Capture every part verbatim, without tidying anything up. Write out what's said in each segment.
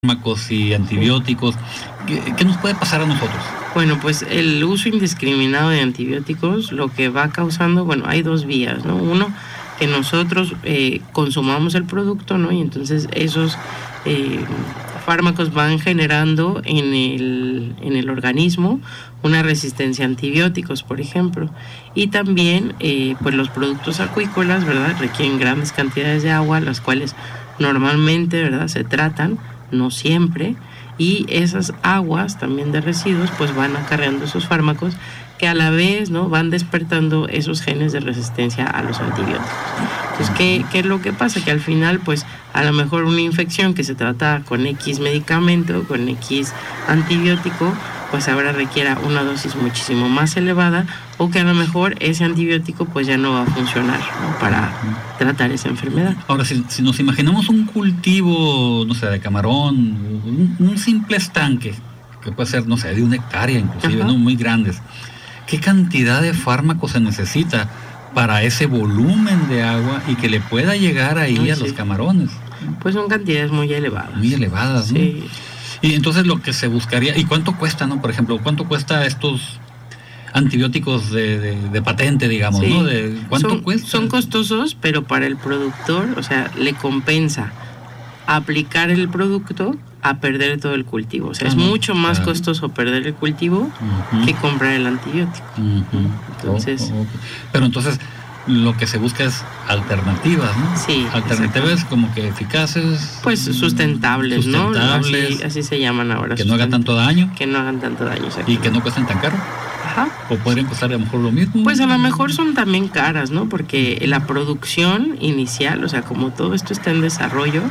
fármacos y antibióticos. ¿Qué, qué nos puede pasar a nosotros? Bueno, pues el uso indiscriminado de antibióticos lo que va causando, bueno, hay dos vías, ¿no? Uno, que nosotros eh, consumamos el producto, ¿no? Y entonces esos eh, fármacos van generando en el, en el organismo una resistencia a antibióticos, por ejemplo. Y también, eh, pues los productos acuícolas, ¿verdad? Requieren grandes cantidades de agua, las cuales normalmente, ¿verdad? Se tratan, no siempre, y esas aguas también de residuos pues van acarreando esos fármacos que a la vez, ¿no?, van despertando esos genes de resistencia a los antibióticos. Entonces, ¿qué, qué es lo que pasa? Que al final, pues, a lo mejor una infección que se trata con X medicamento, con X antibiótico, pues ahora requiera una dosis muchísimo más elevada, o que a lo mejor ese antibiótico pues ya no va a funcionar, ¿no?, para tratar esa enfermedad. Ahora, si, si nos imaginamos un cultivo, no sé, de camarón, un, un simple estanque, que puede ser, no sé, de una hectárea inclusive, ¿no?, muy grandes, ¿qué cantidad de fármacos se necesita para ese volumen de agua y que le pueda llegar ahí Ay, a sí. los camarones? Pues son cantidades muy elevadas. Muy elevadas, ¿no? Sí. Y entonces lo que se buscaría, ¿y cuánto cuesta, no? Por ejemplo, ¿cuánto cuesta estos antibióticos de, de, de patente, digamos, sí. ¿no? De, ¿cuánto son, cuesta? Son costosos, pero para el productor, o sea, le compensa aplicar el producto a perder todo el cultivo. O sea, ah, es mucho más claro. costoso perder el cultivo uh-huh. que comprar el antibiótico. Uh-huh. Entonces, oh, oh, okay. Pero entonces lo que se busca es alternativas, ¿no? Sí. Alternativas como que eficaces. Pues sustentables, sustentables ¿no? Así, así se llaman ahora. Que no hagan tanto daño. Que no hagan tanto daño. Y que no cuesten tan caro. Ajá. ¿O podrían costar a lo mejor lo mismo? Pues a lo mejor son también caras, ¿no? Porque la producción inicial, o sea, como todo esto está en desarrollo,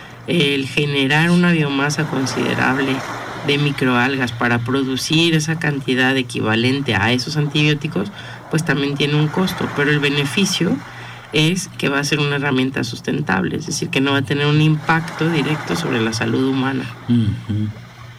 el generar una biomasa considerable de microalgas para producir esa cantidad equivalente a esos antibióticos, pues también tiene un costo, pero el beneficio es que va a ser una herramienta sustentable, es decir, que no va a tener un impacto directo sobre la salud humana. Uh-huh.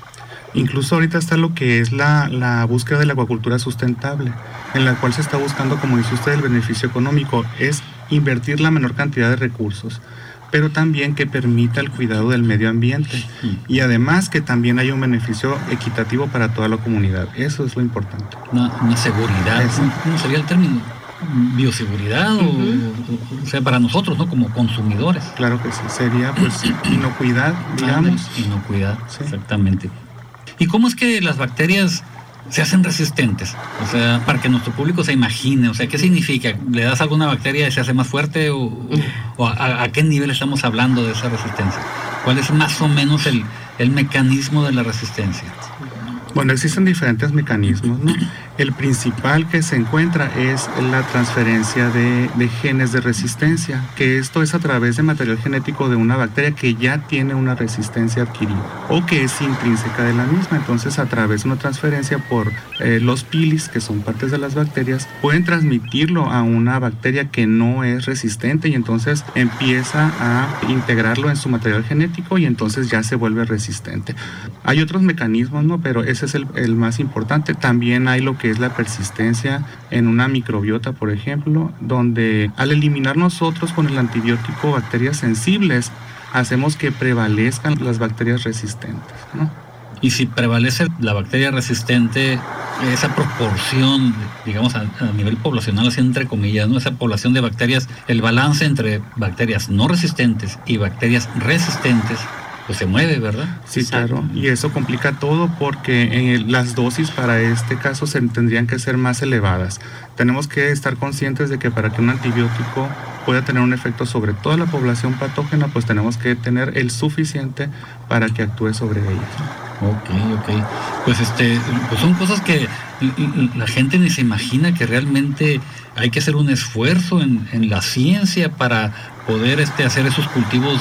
Incluso ahorita está lo que es la, la búsqueda de la acuacultura sustentable, en la cual se está buscando, como dice usted, el beneficio económico, es invertir la menor cantidad de recursos, pero también que permita el cuidado del medio ambiente y además que también haya un beneficio equitativo para toda la comunidad. Eso es lo importante. Una, una seguridad, ¿no? ¿Cómo sería el término? ¿Bioseguridad? Uh-huh. o, o sea, para nosotros, ¿no?, como consumidores. Claro que sí, sería pues inocuidad, digamos. Ah, inocuidad, sí. Exactamente. ¿Y cómo es que las bacterias se hacen resistentes? O sea, para que nuestro público se imagine, o sea, ¿qué significa? ¿Le das alguna bacteria y se hace más fuerte? ¿O, o a, a qué nivel estamos hablando de esa resistencia? ¿Cuál es más o menos el, el mecanismo de la resistencia? Bueno, existen diferentes mecanismos, ¿no? El principal que se encuentra es la transferencia de, de genes de resistencia, que esto es a través de material genético de una bacteria que ya tiene una resistencia adquirida o que es intrínseca de la misma. Entonces, a través de una transferencia por eh, los pilis, que son partes de las bacterias, pueden transmitirlo a una bacteria que no es resistente y entonces empieza a integrarlo en su material genético y entonces ya se vuelve resistente. Hay otros mecanismos, ¿no? Pero ese es el, el más importante. También hay lo que es la persistencia en una microbiota, por ejemplo, donde al eliminar nosotros con el antibiótico bacterias sensibles, hacemos que prevalezcan las bacterias resistentes, ¿no? Y si prevalece la bacteria resistente, esa proporción, digamos, a, a nivel poblacional, así entre comillas, ¿no?, esa población de bacterias, el balance entre bacterias no resistentes y bacterias resistentes, pues se mueve, ¿verdad? Sí, claro, y eso complica todo porque eh, las dosis para este caso se tendrían que ser más elevadas. Tenemos que estar conscientes de que para que un antibiótico pueda tener un efecto sobre toda la población patógena, pues tenemos que tener el suficiente para que actúe sobre ellos. Ok, ok. Pues este, pues son cosas que la gente ni se imagina, que realmente hay que hacer un esfuerzo en, en la ciencia para poder este, hacer esos cultivos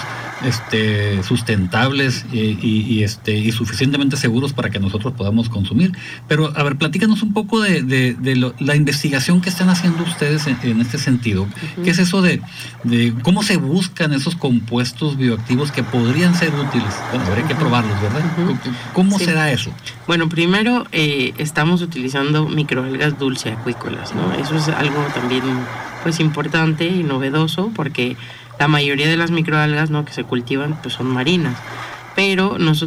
este sustentables y, y, y este y suficientemente seguros para que nosotros podamos consumir. Pero a ver, platícanos un poco de, de, de lo, la investigación que están haciendo ustedes en, en este sentido. Uh-huh. ¿Qué es eso de, de cómo se buscan esos compuestos bioactivos que podrían ser útiles? Bueno, habría que probarlos, ¿verdad? Uh-huh. ¿Cómo sí. será eso? Bueno, primero eh, estamos utilizando microalgas dulce acuícolas, ¿no? Eso es algo también pues importante y novedoso porque la mayoría de las microalgas, ¿no?, que se cultivan pues son marinas. pero nosotros